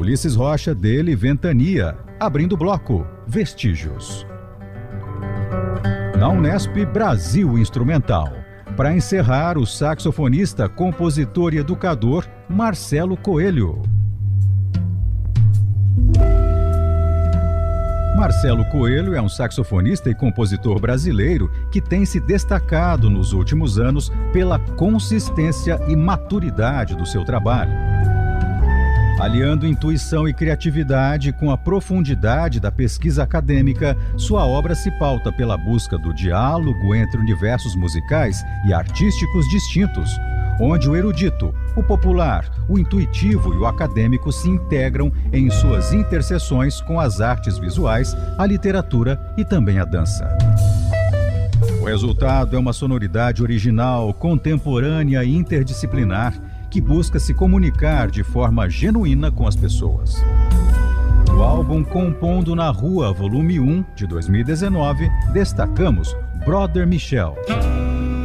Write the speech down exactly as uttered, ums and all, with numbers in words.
Ulisses Rocha, dele Ventania. Abrindo o bloco, Vestígios. Na Unesp, Brasil Instrumental. Para encerrar, o saxofonista, compositor e educador Marcelo Coelho. Marcelo Coelho é um saxofonista e compositor brasileiro que tem se destacado nos últimos anos pela consistência e maturidade do seu trabalho. Aliando intuição e criatividade com a profundidade da pesquisa acadêmica, sua obra se pauta pela busca do diálogo entre universos musicais e artísticos distintos, onde o erudito, o popular, o intuitivo e o acadêmico se integram em suas interseções com as artes visuais, a literatura e também a dança. O resultado é uma sonoridade original, contemporânea e interdisciplinar, que busca se comunicar de forma genuína com as pessoas. Do álbum Compondo na Rua, volume um, de dois mil e dezenove, destacamos Brother Michel.